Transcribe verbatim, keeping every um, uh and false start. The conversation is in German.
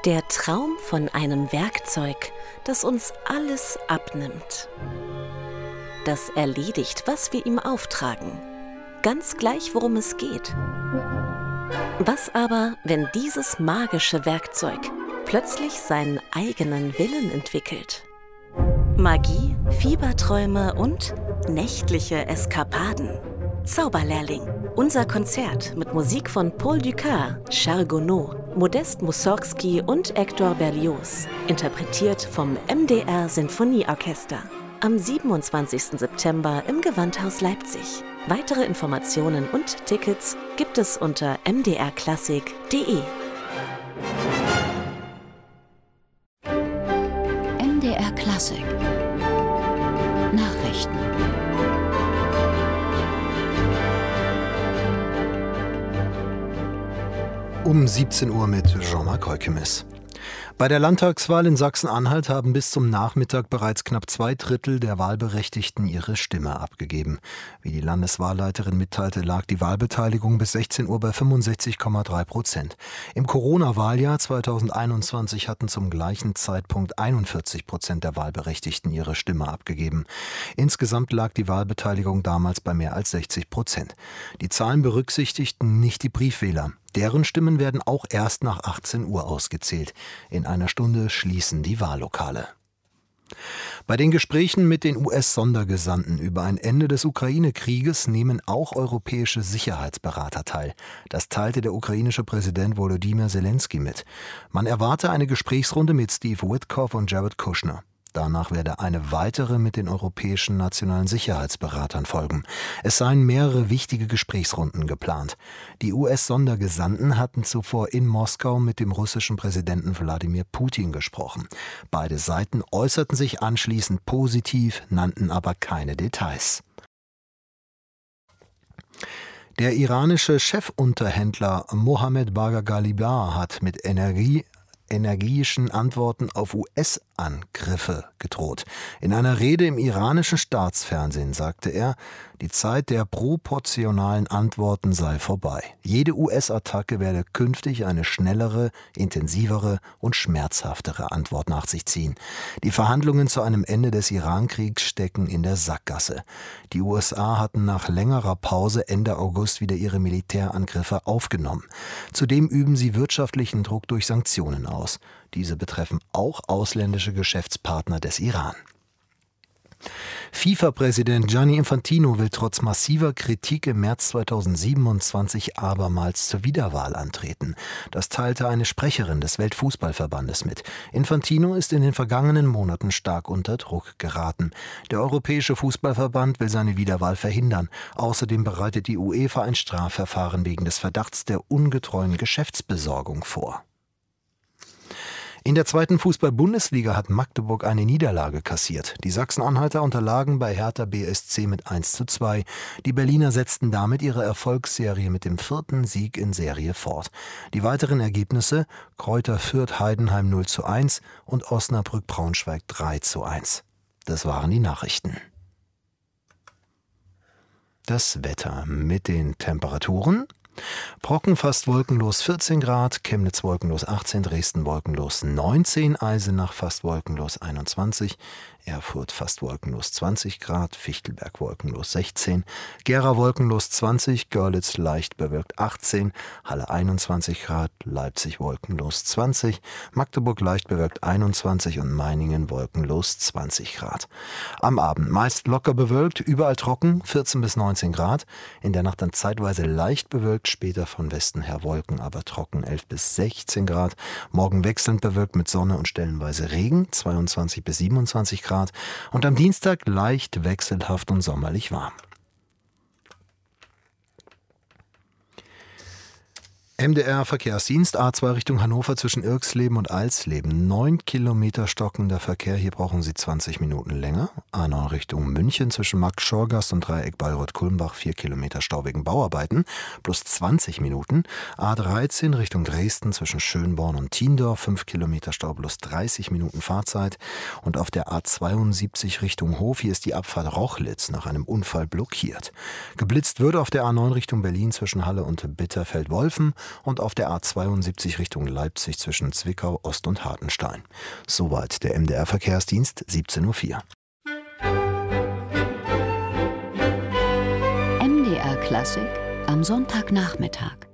Der Traum von einem Werkzeug, das uns alles abnimmt. Das erledigt, was wir ihm auftragen. Ganz gleich, worum es geht. Was aber, wenn dieses magische Werkzeug plötzlich seinen eigenen Willen entwickelt? Magie, Fieberträume und nächtliche Eskapaden. Zauberlehrling. Unser Konzert mit Musik von Paul Dukas, Charles Gounod, Modest Mussorgsky und Hector Berlioz. Interpretiert vom M D R Sinfonieorchester. Am siebenundzwanzigsten September im Gewandhaus Leipzig. Weitere Informationen und Tickets gibt es unter m d r klassik punkt d e. M D R Klassik Nachrichten. Um siebzehn Uhr mit Jean-Marc Heukemes. Bei der Landtagswahl in Sachsen-Anhalt haben bis zum Nachmittag bereits knapp zwei Drittel der Wahlberechtigten ihre Stimme abgegeben. Wie die Landeswahlleiterin mitteilte, lag die Wahlbeteiligung bis sechzehn Uhr bei fünfundsechzig Komma drei Prozent. Im Corona-Wahljahr zweitausendeinundzwanzig hatten zum gleichen Zeitpunkt einundvierzig Prozent der Wahlberechtigten ihre Stimme abgegeben. Insgesamt lag die Wahlbeteiligung damals bei mehr als sechzig Prozent. Die Zahlen berücksichtigten nicht die Briefwähler. Deren Stimmen werden auch erst nach achtzehn Uhr ausgezählt. In einer Stunde schließen die Wahllokale. Bei den Gesprächen mit den U S-Sondergesandten über ein Ende des Ukraine-Krieges nehmen auch europäische Sicherheitsberater teil. Das teilte der ukrainische Präsident Volodymyr Zelensky mit. Man erwarte eine Gesprächsrunde mit Steve Witkoff und Jared Kushner. Danach werde eine weitere mit den europäischen nationalen Sicherheitsberatern folgen. Es seien mehrere wichtige Gesprächsrunden geplant. Die U S-Sondergesandten hatten zuvor in Moskau mit dem russischen Präsidenten Wladimir Putin gesprochen. Beide Seiten äußerten sich anschließend positiv, nannten aber keine Details. Der iranische Chefunterhändler Mohammed Bagher Ghalibaf hat mit Energie energischen Antworten auf U S-Angriffe gedroht. In einer Rede im iranischen Staatsfernsehen sagte er, die Zeit der proportionalen Antworten sei vorbei. Jede U S-Attacke werde künftig eine schnellere, intensivere und schmerzhaftere Antwort nach sich ziehen. Die Verhandlungen zu einem Ende des Iran-Kriegs stecken in der Sackgasse. Die U S A hatten nach längerer Pause Ende August wieder ihre Militärangriffe aufgenommen. Zudem üben sie wirtschaftlichen Druck durch Sanktionen aus. Diese betreffen auch ausländische Geschäftspartner des Iran. FIFA-Präsident Gianni Infantino will trotz massiver Kritik im März zweitausendsiebenundzwanzig abermals zur Wiederwahl antreten. Das teilte eine Sprecherin des Weltfußballverbandes mit. Infantino ist in den vergangenen Monaten stark unter Druck geraten. Der Europäische Fußballverband will seine Wiederwahl verhindern. Außerdem bereitet die UEFA ein Strafverfahren wegen des Verdachts der ungetreuen Geschäftsbesorgung vor. In der zweiten Fußball-Bundesliga hat Magdeburg eine Niederlage kassiert. Die Sachsen-Anhalter unterlagen bei Hertha B S C mit eins zu zwei. Die Berliner setzten damit ihre Erfolgsserie mit dem vierten Sieg in Serie fort. Die weiteren Ergebnisse: Kräuter Fürth Heidenheim null zu eins und Osnabrück Braunschweig drei zu eins. Das waren die Nachrichten. Das Wetter mit den Temperaturen: Brocken fast wolkenlos vierzehn Grad, Chemnitz wolkenlos achtzehn, Dresden wolkenlos neunzehn, Eisenach fast wolkenlos einundzwanzig, Erfurt fast wolkenlos zwanzig Grad, Fichtelberg wolkenlos sechzehn, Gera wolkenlos zwanzig, Görlitz leicht bewölkt achtzehn, Halle einundzwanzig Grad, Leipzig wolkenlos zwanzig, Magdeburg leicht bewölkt einundzwanzig und Meiningen wolkenlos zwanzig Grad. Am Abend meist locker bewölkt, überall trocken, vierzehn bis neunzehn Grad, in der Nacht dann zeitweise leicht bewölkt, später von Westen her Wolken, aber trocken elf bis sechzehn Grad, morgen wechselnd bewölkt mit Sonne und stellenweise Regen, zweiundzwanzig bis siebenundzwanzig Grad und am Dienstag leicht wechselhaft und sommerlich warm. M D R Verkehrsdienst A zwei Richtung Hannover zwischen Irxleben und Alsleben. neun Kilometer stockender Verkehr, hier brauchen Sie zwanzig Minuten länger. A neun Richtung München zwischen Markt-Schorgast und Dreieck Bayreuth-Kulmbach, vier Kilometer Stau wegen Bauarbeiten, plus zwanzig Minuten. A dreizehn Richtung Dresden zwischen Schönborn und Tiendorf, fünf Kilometer Stau plus dreißig Minuten Fahrzeit. Und auf der A zweiundsiebzig Richtung Hof, hier ist die Abfahrt Rochlitz nach einem Unfall blockiert. Geblitzt würde auf der A neun Richtung Berlin zwischen Halle und Bitterfeld-Wolfen. und auf der A zweiundsiebzig Richtung Leipzig zwischen Zwickau Ost und Hartenstein. Soweit der M D R-Verkehrsdienst, siebzehn Uhr vier. M D R Klassik am Sonntagnachmittag.